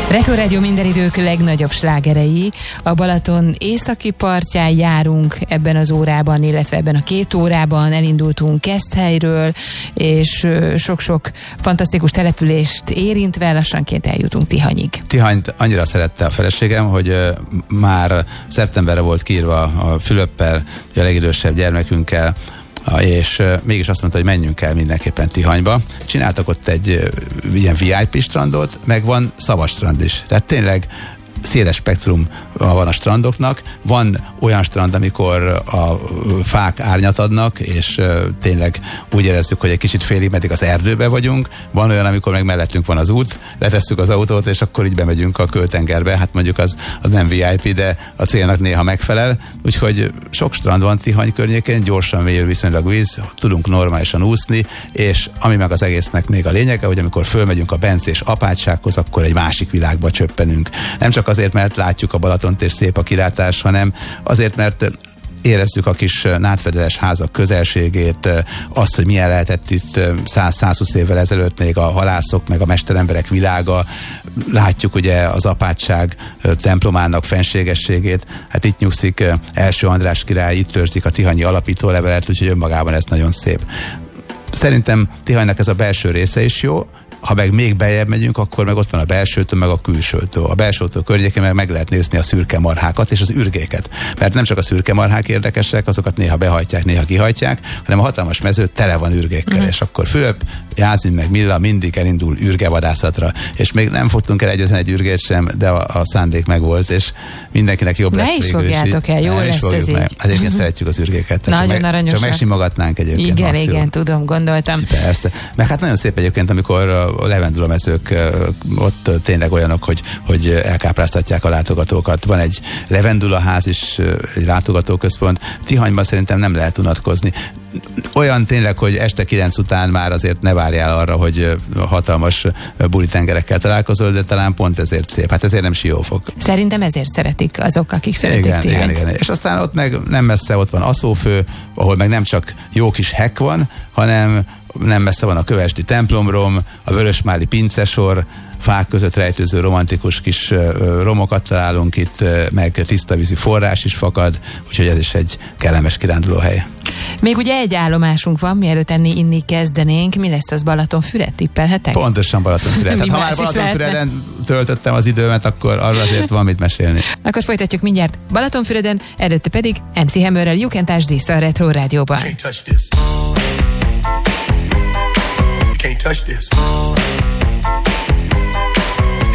Retro Rádió minden idők legnagyobb slágerei. A Balaton északi partján járunk ebben az órában, illetve ebben a 2 órában elindultunk Keszthelyről, és sok-sok fantasztikus települést érintve lassanként eljutunk Tihanyig. Tihanyt annyira szerette a feleségem, hogy már szeptemberre volt kiírva a Fülöppel, a legidősebb gyermekünkkel, és mégis azt mondta, hogy menjünk el mindenképpen Tihanyba. Csináltak ott egy ilyen VIP strandot, meg van szavastrand is. Tehát tényleg széles spektrum van a strandoknak. Van olyan strand, amikor a fák árnyat adnak, és tényleg úgy érezzük, hogy egy kicsit félig meddig az erdőbe vagyunk. Van olyan, amikor meg mellettünk van az út, letesszük az autót, és akkor így bemegyünk a Költengerbe. Hát mondjuk az nem VIP, de a célnak néha megfelel. Úgyhogy sok strand van Tihany környékén, gyorsan mélyül viszonylag víz, tudunk normálisan úszni, és ami meg az egésznek még a lényege, hogy amikor fölmegyünk a Bence és apátsághoz, akkor egy másik világba csöppenünk. Nem csak azért, mert látjuk a Balatont és szép a kilátás, hanem azért, mert érezzük a kis nádfedeles házak közelségét, azt, hogy milyen lehetett itt 100-120 évvel ezelőtt még a halászok, meg a mesteremberek világa. Látjuk ugye az apátság templomának fenségességét. Hát itt nyugszik első András király, itt őrzik a tihanyi alapítólevelet, úgyhogy önmagában ez nagyon szép. Szerintem Tihanynak ez a belső része is jó. Ha meg még beljebb megyünk, akkor meg ott van a belsőtől, meg a külsőtől. A belsőtől környékén meg lehet nézni a szürke marhákat és az ürgéket. Mert nem csak a szürke marhák érdekesek, azokat néha behajtják, néha kihajtják, hanem a hatalmas mező tele van ürgékkel. És akkor Fülöp, Jászmin meg Milla mindig elindul ürgevadászatra. És még nem fogtunk el egyetlen egy ürgét sem, de a szándék meg volt, és mindenkinek jobb lett. Ne is fogjátok el, jól lesz ez így. Azért szeretjük az ürgéket. Nagyon aranyosak. Csak megsimogatnánk egyébként. Igen, tudom, gondoltam. Persze. Meg hát nagyon szép egyébként, amikor a levendulamezők ott tényleg olyanok, hogy elkápráztatják a látogatókat. Van egy levendulaház is, egy látogatóközpont. Tihanyban szerintem nem lehet unatkozni. Olyan tényleg, hogy este 9 után már azért ne várjál arra, hogy hatalmas buritengerekkel találkozol, de talán pont ezért szép. Hát ezért nem Siófok. Szerintem ezért szeretik azok, akik szeretik Tihanyt. Igen. És aztán ott meg nem messze ott van Aszófő, ahol meg nem csak jó kis hekk van, hanem nem messze van a Kövesdi templomrom, a Vörösmáli pincesor, fák között rejtőző romantikus kis romokat találunk itt, meg tisztavízű forrás is fakad, úgyhogy ez is egy kellemes kirándulóhely. Még ugye egy állomásunk van, mielőtt inni kezdenénk. Mi lesz az? Balatonfüred? Tippelhetek? Pontosan Balatonfüred. Hát, ha már Balatonfüreden töltöttem az időmet, akkor arról azért van mit mesélni. Akkor folytatjuk mindjárt Balatonfüreden, előtte pedig MC Hammerrel You Can Touch This a Retro Rádióban. You can't touch this.